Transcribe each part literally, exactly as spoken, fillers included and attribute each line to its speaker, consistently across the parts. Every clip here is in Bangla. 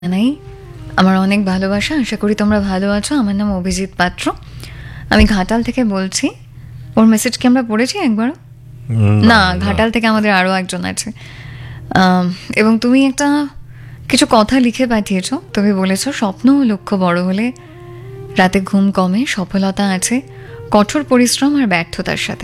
Speaker 1: নাই আমার অনেক ভালোবাসা। আশা করি তোমরা ভালো আছো। আমার নাম অভিজিৎ পাত্র, আমি ঘাটাল থেকে বলছি। ওর মেসেজ কি আমরা পড়েছি একবারও? না, ঘাটাল থেকে আমাদের আরও একজন আছে। আম, এবং তুমি একটা কিছু কথা লিখে পাঠিয়েছো। তুমি বলেছো স্বপ্ন ও লক্ষ্য বড় হলে রাতে ঘুম কমে, সফলতা আছে কঠোর পরিশ্রম আর ব্যর্থতার সাথে।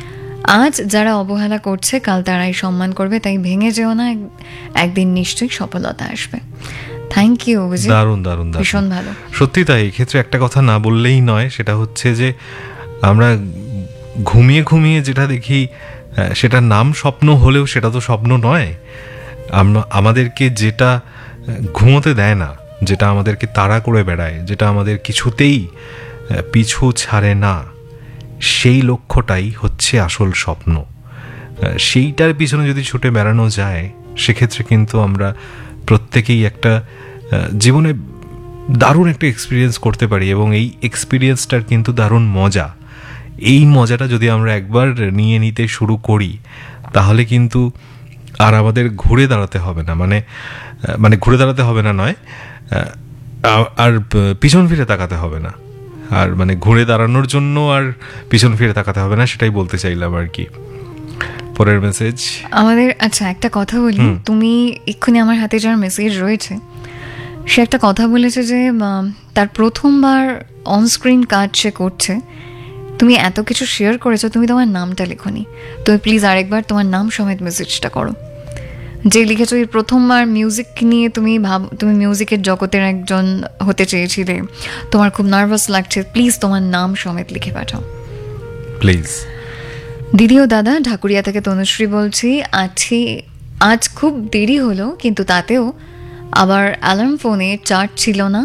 Speaker 1: আজ যারা অবহেলা করছে কাল তারাই সম্মান করবে, তাই ভেঙে যেও না, এক- একদিন নিশ্চয়ই সফলতা আসবে। থ্যাংক ইউ অভিজিৎ,
Speaker 2: দারুণ দারুণ দারুণ।
Speaker 1: ভীষণ ভালো।
Speaker 2: সত্যি তাই। এক্ষেত্রে একটা কথা না বললেই নয়, সেটা হচ্ছে যে আমরা ঘুমিয়ে ঘুমিয়ে যেটা দেখি আহ, সেটার নাম স্বপ্ন হলেও সেটা তো স্বপ্ন নয়। আমরা আমাদেরকে যেটা আহ, ঘুমোতে দেয় না, যেটা আমাদেরকে তাড়া করে বেড়ায়, যেটা আমাদের কিছুতেই আহ, পিছু ছাড়ে না, সেই লক্ষ্যটাই হচ্ছে আসল স্বপ্ন। আহ, সেইটার পিছনে যদি ছুটে বেড়ানো যায়, সেক্ষেত্রে কিন্তু আমরা প্রত্যেকেই একটা আহ, জীবনে দারুণ একটা এক্সপিরিয়েন্স করতে পারি, এবং এই এক্সপিরিয়েন্সটার কিন্তু দারুণ মজা। এই মজাটা যদি আমরা একবার নিয়ে নিতে শুরু করি, তাহলে কিন্তু আর আমাদের ঘুরে দাঁড়াতে হবে না। মানে আহ, মানে ঘুরে দাঁড়াতে হবে না নয়, আহ, আ- আর প- পিছন ফিরে তাকাতে হবে না। আর মানে ঘুরে দাঁড়ানোর জন্য আর পিছন ফিরে তাকাতে হবে না, সেটাই বলতে চাইলাম আর কি। পরের মেসেজ।
Speaker 1: আমাদের আচ্ছা একটা কথা বলি, তুমি এক্ষুনি আমার হাতে যার মেসেজ রয়েছে, সে একটা কথা বলেছে যে আম, তার প্রথমবার অনস্ক্রিন কাজ সে করছে। তুমি এত কিছু শেয়ার করেছো, তুমি তোমার নামটা লেখোনি। তুমি প্লিজ আরেকবার তোমার নাম সমেত মেসেজটা করো। যে লিখেছো এই প্রথমবার মিউজিক নিয়ে তুমি ভাব, তুমি মিউজিকের জগতের একজন হতে চেয়েছিলে, তোমার খুব নার্ভাস লাগছে, প্লিজ তোমার নাম সমেত লিখে পাঠাও
Speaker 2: প্লিজ।
Speaker 1: দিদি ও দাদা, ঢাকুরিয়া থেকে তনুশ্রী বলছি। আছি আজ খুব দেরি হলো, কিন্তু তাতেও আবার অ্যালার্ম ফোনে চার্জ ছিল না।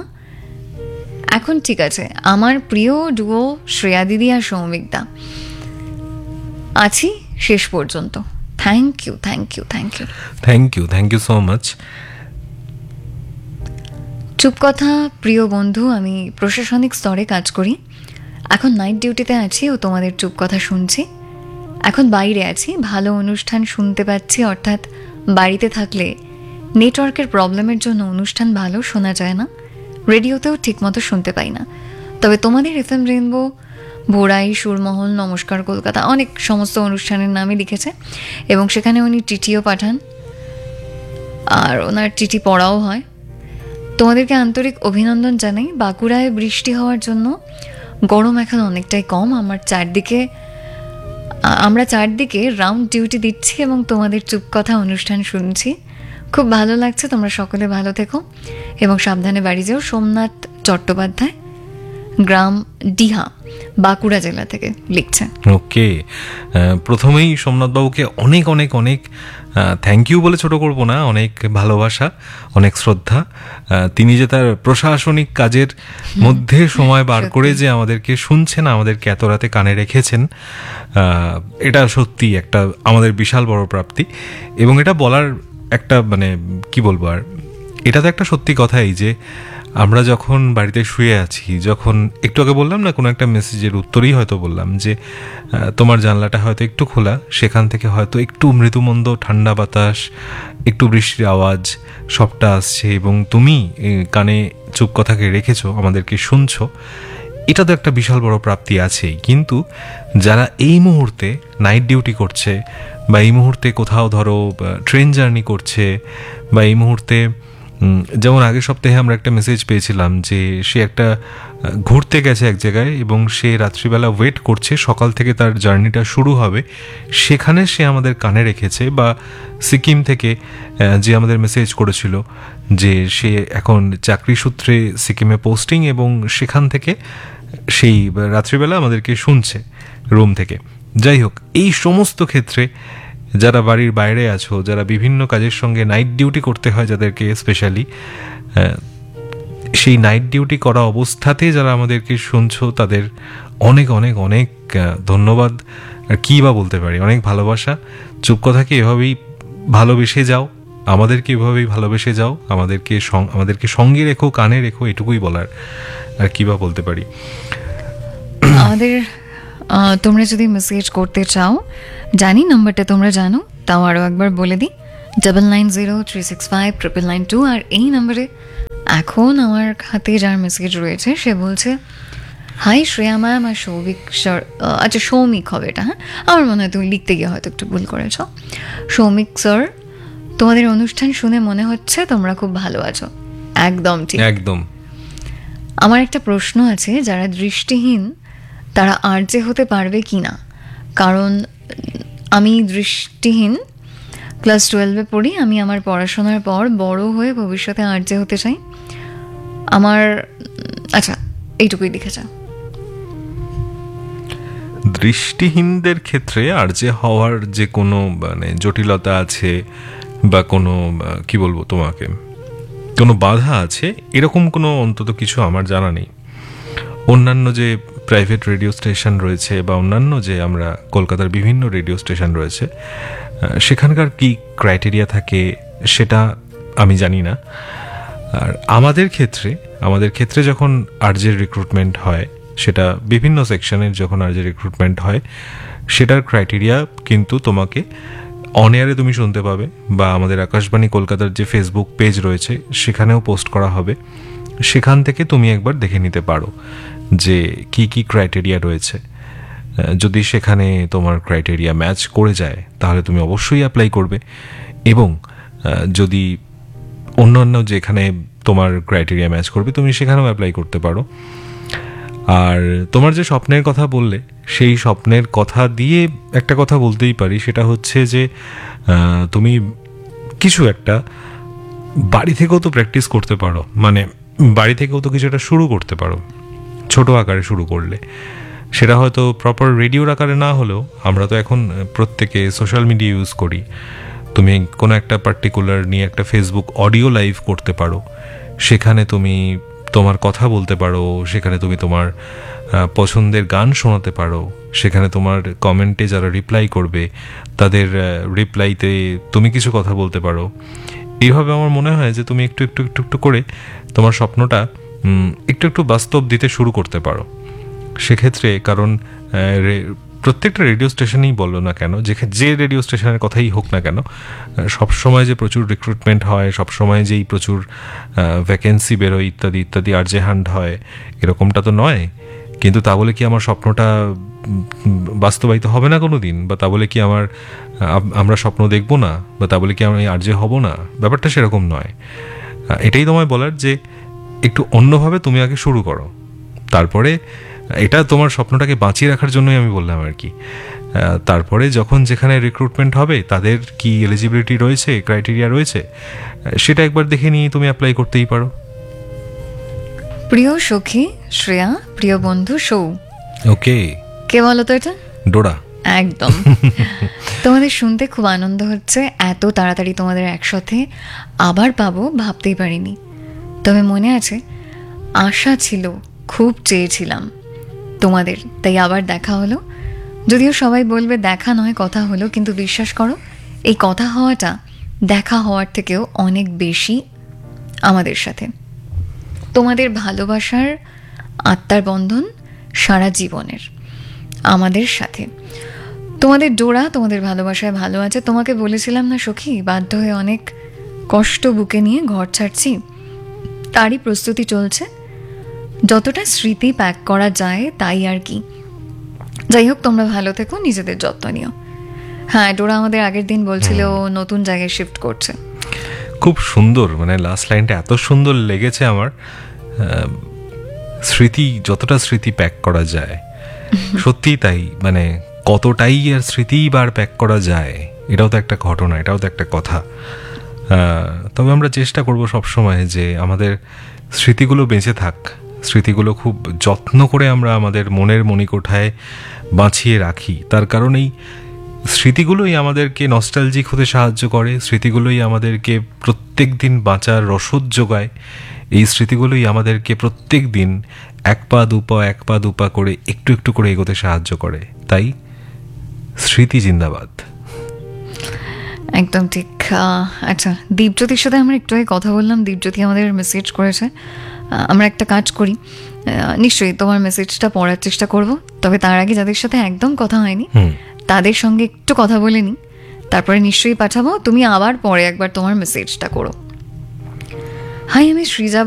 Speaker 1: এখন ঠিক আছে। আমার প্রিয় ডুও শ্রেয়া দিদি আর সৌমিকদা, আছি শেষ পর্যন্ত। Thank you thank you thank you
Speaker 2: thank you thank you so much.
Speaker 1: চুপ কথা প্রিয় বন্ধু, আমি প্রশাসনিক স্তরে কাজ করি। এখন নাইট ডিউটিতে আছি ও তোমাদের চুপ কথা শুনছি। এখন বাইরে আছি, ভালো অনুষ্ঠান শুনতে পাচ্ছি, অর্থাৎ বাড়িতে থাকলে নেটওয়ার্কের প্রবলেমের জন্য অনুষ্ঠান ভালো শোনা যায় না, রেডিওতেও ঠিকমতো শুনতে পাই না। তবে তোমাদের এফ এম রেনবো, ভোরাই, সুরমহল, নমস্কার কলকাতা, অনেক সমস্ত অনুষ্ঠানের নামই লিখেছে, এবং সেখানে উনি চিঠিও পাঠান আর ওনার চিঠি পড়াও হয়। তোমাদেরকে আন্তরিক অভিনন্দন জানাই। বাঁকুড়ায় বৃষ্টি হওয়ার জন্য গরম এখন অনেকটাই কম। আমার চারদিকে আ- আমরা চারদিকে রাউন্ড ডিউটি দিচ্ছি এবং তোমাদের চুপ কথা অনুষ্ঠান শুনছি। খুব ভালো লাগছে। তোমরা সকলে ভালো থেকো এবং সাবধানে বাড়ি যাও। সোমনাথ চট্টোপাধ্যায়, গ্রাম ডিহা, বাঁকুড়া জেলা থেকে লিখছে।
Speaker 2: ওকে, প্রথমেই সোমনাথবাবুকে অনেক অনেক অনেক থ্যাংক ইউ বলে ছোট করব না, অনেক ভালোবাসা, অনেক শ্রদ্ধা। আহ, তিনি যে তার প্রশাসনিক কাজের মধ্যে সময় বার করে যে আমাদেরকে শুনছেন, আমাদেরকে এত রাতে কানে রেখেছেন, আহ, এটা সত্যি একটা আমাদের বিশাল বড় প্রাপ্তি। এবং এটা বলার একটা মানে কি বলবো আর, এটা তো একটা সত্যি কথাই যে আমরা যখন বাড়িতে শুয়ে আছি, যখন একটু আগে বললাম না, কোনো একটা মেসেজের উত্তরেই হয়তো বললাম যে আহ, তোমার জানলাটা হয়তো একটু খোলা, সেখান থেকে হয়তো একটু মৃদুমন্দ ঠান্ডা বাতাস, একটু বৃষ্টির আওয়াজ সবটা আসছে, এবং তুমি এ, কানে চুপ কথাকে রেখেছো, আমাদেরকে শুনছো। এটা তো একটা বিশাল বড় প্রাপ্তি আছেই। কিন্তু যারা এই মুহূর্তে নাইট ডিউটি করছে, বা এই মুহূর্তে কোথাও ধরো ট্রেন জার্নি করছে, বা এই মুহূর্তে উম, যেমন আগের সপ্তাহে আমরা একটা মেসেজ পেয়েছিলাম যে সে একটা আহ, ঘুরতে গেছে এক জায়গায়, এবং সে রাত্রিবেলা ওয়েট করছে, সকাল থেকে তার জার্নিটা শুরু হবে, সেখানে সে আমাদের কানে রেখেছে। বা সিকিম থেকে আহ, যে আমাদের মেসেজ করেছিল যে সে এখন চাকরি সূত্রে সিকিমে পোস্টিং, এবং সেখান থেকে সেই রাত্রিবেলা আমাদেরকে শুনছে রুম থেকে। যাই হোক, এই সমস্ত ক্ষেত্রে যারা বাড়ির বাইরে আছো, যারা বিভিন্ন কাজের সঙ্গে নাইট ডিউটি করতে হয় যাদেরকে স্পেশালি, সেই নাইট ডিউটি করা অবস্থাতে যারা আমাদেরকে শুনছো, তাদের অনেক অনেক অনেক আহ, ধন্যবাদ। আর কী বা বলতে পারি, অনেক ভালোবাসা। চুপ কথাকে এভাবেই ভালোবেসে যাও, আমাদেরকে এভাবেই ভালোবেসে যাও, আমাদেরকে সং- আমাদেরকে সঙ্গে রেখো, কানে রেখো, এটুকুই বলার। আর কী বা বলতে পারি।
Speaker 1: আমাদের আহ, তোমরা যদি মেসেজ করতে চাও, জানি নাম্বারটা তোমরা জানো, তাও আরও একবার বলে দিই, double nine zero three six five triple nine two. আর এই নাম্বারে এখন আমার হাতে যার মেসেজ রয়েছে সে বলছে, হাই শ্রেয়া ম্যাম আর সৌমিক স্যার, আচ্ছা সৌমিক হবে এটা, হ্যাঁ আমার মনে হয় তুমি লিখতে গিয়ে হয়তো একটু ভুল করেছ। সৌমিক স্যার, তোমাদের অনুষ্ঠান শুনে মনে হচ্ছে তোমরা খুব ভালো আছো। একদম ঠিক,
Speaker 2: একদম।
Speaker 1: আমার একটা প্রশ্ন আছে, যারা দৃষ্টিহীন তারা আরজে হতে পারবে কি না? কারণ আমি দৃষ্টিহীন, ক্লাস টুয়েলভে পড়ি, আমি আমার পড়াশোনার পর বড় হয়ে ভবিষ্যতে আরজে হতে চাই। আমার আচ্ছা এইটুকুই লিখেছে।
Speaker 2: দৃষ্টিহীনদের ক্ষেত্রে আর যে হওয়ার যে কোনো মানে জটিলতা আছে বা কোনো কি বলবো তোমাকে, কোনো বাধা আছে এরকম কোনো অন্তত কিছু আমার জানা নেই। অন্যান্য যে প্রাইভেট রেডিও স্টেশন রয়েছে বা অন্যান্য যে আমরা কলকাতার বিভিন্ন রেডিও স্টেশন রয়েছে সেখানকার কি ক্রাইটেরিয়া থাকে সেটা আমি জানি না। আর আমাদের ক্ষেত্রে আমাদের ক্ষেত্রে যখন আরজের রিক্রুটমেন্ট হয়, সেটা বিভিন্ন সেকশনের যখন আরজের রিক্রুটমেন্ট হয়, সেটার ক্রাইটেরিয়া কিন্তু তোমাকে অন এয়ারে তুমি শুনতে পাবে বা আমাদের আকাশবাণী কলকাতার যে ফেসবুক পেজ রয়েছে সেখানেও পোস্ট করা হবে। সেখান থেকে তুমি একবার দেখে নিতে পারো যে কি কি ক্রাইটেরিয়া রয়েছে। যদি সেখানে তোমার ক্রাইটেরিয়া ম্যাচ করে যায় তাহলে তুমি অবশ্যই অ্যাপ্লাই করবে, এবং যদি অন্য অন্য যেখানে তোমার ক্রাইটেরিয়া ম্যাচ করবে তুমি সেখানেও অ্যাপ্লাই করতে পারো। আর তোমার যে স্বপ্নের কথা বললে সেই স্বপ্নের কথা দিয়ে একটা কথা বলতেই পারি, সেটা হচ্ছে যে তুমি কিছু একটা বাড়ি থেকেও তো প্র্যাকটিস করতে পারো, মানে বাড়ি থেকেও তো কিছু একটা শুরু করতে পারো ছোট আকারে শুরু করলে। সেটা হয়তো প্রপার রেডিওর আকারে না হলেও আমরা তো এখন প্রত্যেকে সোশ্যাল মিডিয়া ইউজ করি। তুমি কোনো একটা পার্টিকুলার নিয়ে একটা ফেসবুক অডিও লাইভ করতে পারো, সেখানে তুমি তোমার কথা বলতে পারো, সেখানে তুমি তোমার পছন্দের গান শোনাতে পারো, সেখানে তোমার কমেন্টে যারা রিপ্লাই করবে তাদের রিপ্লাইতে তুমি কিছু কথা বলতে পারো। এইভাবে আমার মনে হয় যে তুমি একটু একটু একটু একটু করে তোমার স্বপ্নটা একটু একটু বাস্তব দিতে শুরু করতে পারো। সেক্ষেত্রে কারণ প্রত্যেকটা রেডিও স্টেশনেই বলো না কেন, যে যে রেডিও স্টেশনের কথাই হোক না কেন, সবসময় যে প্রচুর রিক্রুটমেন্ট হয়, সবসময় যেই প্রচুর ভ্যাকেন্সি বেরোয় ইত্যাদি ইত্যাদি আর যে হান্ড হয়, এরকমটা তো নয়। কিন্তু তা বলে কি আমার স্বপ্নটা বাস্তবায়িত হবে না কোনো দিন, বা তা বলে কি আমার আমরা স্বপ্ন দেখবো না, বা তা বলে কি আমি আর যে হব না? ব্যাপারটা সেরকম নয়। এটাই তোমায় বলার যে একটু অন্যভাবে তুমি আগে শুরু করো, তারপরে এটা তোমার স্বপ্নটাকে বাঁচিয়ে রাখার জন্যই আমি বললাম আর কি। তারপরে যখন যেখানে রিক্রুটমেন্ট হবে তাদের কি এলিজিবিলিটি রয়েছে, ক্রাইটেরিয়া রয়েছে, সেটা একবার দেখে নিয়ে তুমি অ্যাপ্লাই করতেই পারো।
Speaker 1: প্রিয় সখী শ্রেয়া, প্রিয় বন্ধু সৌ।
Speaker 2: ওকে,
Speaker 1: কে বলো তো এটা?
Speaker 2: ডোরা।
Speaker 1: একদম। তোমাদের শুনতে খুব আনন্দ হচ্ছে, এত তাড়াতাড়ি তোমাদের একসাথে আবার পাবো ভাবতেই পারিনি। তবে মনে আছে, আশা ছিল, খুব চেয়েছিলাম তোমাদের, তাই আবার দেখা হলো। যদিও সবাই বলবে দেখা নয় কথা হলো, কিন্তু বিশ্বাস করো এই কথা হওয়াটা দেখা হওয়ার থেকেও অনেক বেশি আমাদের সাথে। তোমাদের ভালোবাসার আত্মার বন্ধন সারা জীবনের আমাদের সাথে। তোমাদের ডোরা তোমাদের ভালোবাসায় ভালো আছে। তোমাকে বলেছিলাম না সখী, বাধ্য হয়ে অনেক কষ্ট বুকে নিয়ে ঘর ছাড়ছি, তারই প্রস্তুতি চলছে। যতটা স্মৃতি প্যাক করা যায় তাই আর কি। যাই হোক, তোমরা ভালো থেকো, নিজেদের যত্ন নিও। হ্যাঁ, ডোরা আমাদের আগের দিন বলছিল নতুন জায়গায় শিফট করছে।
Speaker 2: খুব সুন্দর, মানে লাস্ট লাইনটা এত সুন্দর লেগেছে আমার। স্মৃতি, যতটা স্মৃতি প্যাক করা যায়, সত্যি তাই, মানে কতটাই আর স্মৃতি বার প্যাক করা যায়, এটাও তো একটা ঘটনা, এটাও তো একটা কথা। তবে আমরা চেষ্টা করব সবসময় যে আমাদের স্মৃতিগুলো বেঁচে থাক, স্মৃতিগুলো খুব যত্ন করে আমরা আমাদের মনের মণিকোঠায় বাঁচিয়ে রাখি। তার কারণ এই স্মৃতিগুলোই আমাদেরকে নস্টালজিক হতে সাহায্য করে, স্মৃতিগুলোই আমাদেরকে প্রত্যেক দিন বাঁচার রসদ যোগায়, এই স্মৃতিগুলোই আমাদেরকে প্রত্যেক দিন এক পা দুপা এক পা দুপা করে একটু একটু করে এগোতে সাহায্য করে। তাই স্মৃতি জিন্দাবাদ।
Speaker 1: একদম ঠিক। আচ্ছা, দীপজ্যোতির সাথে আমরা একটু আগে কথা বললাম, দীপজ্যোতি আমাদের মেসেজ করেছে। আমরা একটা কাজ করি, নিশ্চয়ই তোমার মেসেজটা পড়ার চেষ্টা করব, তবে তার আগে যাদের সাথে একদম কথা হয়নি তাদের সঙ্গে একটু কথা বলে নিই, তারপরে নিশ্চয়ই পাঠাবো। তুমি আবার পরে একবার তোমার মেসেজটা করো। হাই, আমি সৃজা